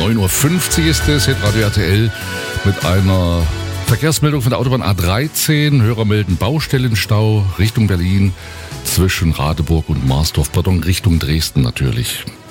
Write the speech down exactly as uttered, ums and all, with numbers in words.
neun Uhr fünfzig ist es, hier Radio R T L mit einer Verkehrsmeldung von der Autobahn A dreizehn. Hörer melden Baustellenstau Richtung Berlin zwischen Radeburg und Marsdorf, pardon, Richtung Dresden natürlich.